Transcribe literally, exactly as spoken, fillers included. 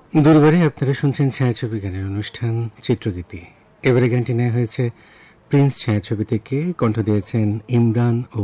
দুর্বারে আপনারা শুনছেন ছায়াছবি গানের অনুষ্ঠান চিত্রগীতি। এবারে গানটি নেওয়া হয়েছে প্রিন্স ছায়াছবি থেকে, কণ্ঠ দিয়েছেন ইমরান ও